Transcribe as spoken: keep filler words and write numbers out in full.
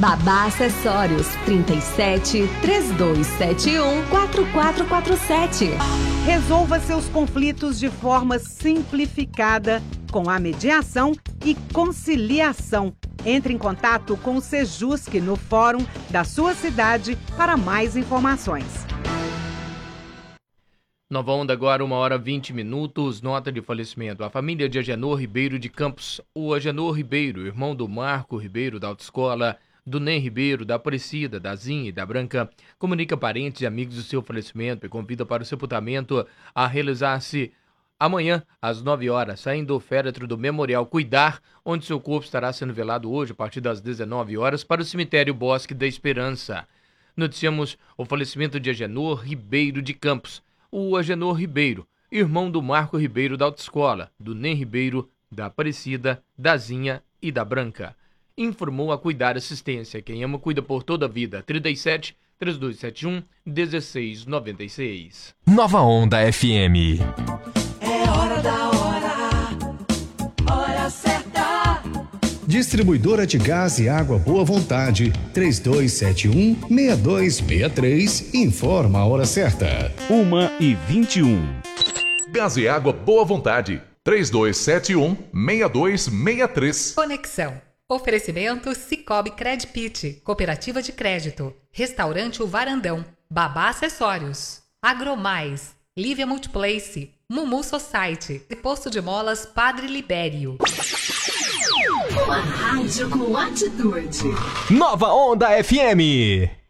Babá Acessórios, trinta e sete, três dois sete um, quatro quatro quatro sete. Resolva seus conflitos de forma simplificada com a mediação e conciliação. Entre em contato com o Sejusc no fórum da sua cidade para mais informações. Nova Onda agora, uma hora e vinte minutos, nota de falecimento. A família de Agenor Ribeiro de Campos. O Agenor Ribeiro, irmão do Marco Ribeiro da Autoescola, do Nen Ribeiro, da Aparecida, da Zinha e da Branca, comunica parentes e amigos do seu falecimento e convida para o sepultamento a realizar-se amanhã, às nove horas, saindo do féretro do Memorial Cuidar, onde seu corpo estará sendo velado hoje, a partir das dezenove horas, para o cemitério Bosque da Esperança. Noticiamos o falecimento de Agenor Ribeiro de Campos. O Agenor Ribeiro, irmão do Marco Ribeiro da Autoescola, do Nen Ribeiro, da Aparecida, da Zinha e da Branca. Informou a Cuidar Assistência. Quem ama, cuida por toda a vida. trinta e sete, três dois sete um, um seis nove seis. Nova Onda F M. É hora da hora, hora certa. Distribuidora de Gás e Água Boa Vontade, três dois sete um, seis dois seis três, informa a hora certa. uma e vinte e um. Gás e Água Boa Vontade, três dois sete um, seis dois seis três. Conexão. Oferecimento Cicobi Credpit, Cooperativa de Crédito, Restaurante O Varandão, Babá Acessórios, Agromais, Lívia Multiplace, Mumu Society e Posto de Molas Padre Libério. Uma rádio com atitude. Nova Onda F M.